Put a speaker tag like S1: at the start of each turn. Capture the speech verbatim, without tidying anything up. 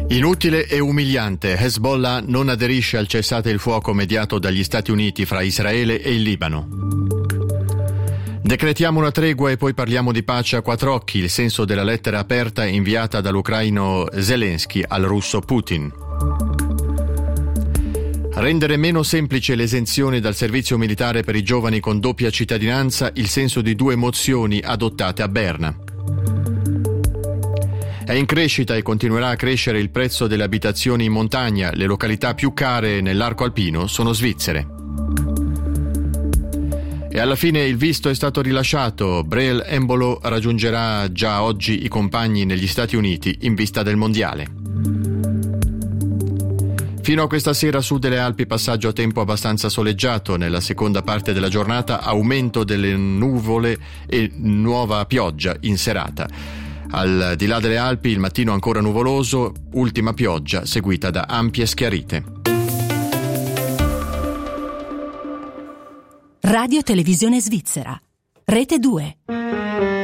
S1: Inutile e umiliante, Hezbollah non aderisce al cessate il fuoco mediato dagli Stati Uniti fra Israele e il Libano. Decretiamo una tregua e poi parliamo di pace a quattro occhi, il senso della lettera aperta inviata dall'ucraino Zelensky al russo Putin. Rendere meno semplice l'esenzione dal servizio militare per i giovani con doppia cittadinanza, il senso di due mozioni adottate a Berna. È in crescita e continuerà a crescere il prezzo delle abitazioni in montagna. Le località più care nell'arco alpino sono svizzere. E alla fine il visto è stato rilasciato. Breel Embolo raggiungerà già oggi i compagni negli Stati Uniti in vista del mondiale. Fino a questa sera Sud delle Alpi passaggio a tempo abbastanza soleggiato. Nella seconda parte della giornata aumento delle nuvole e nuova pioggia in serata. Al di là delle Alpi il mattino ancora nuvoloso, ultima pioggia seguita da ampie schiarite.
S2: Radio Televisione Svizzera, Rete due.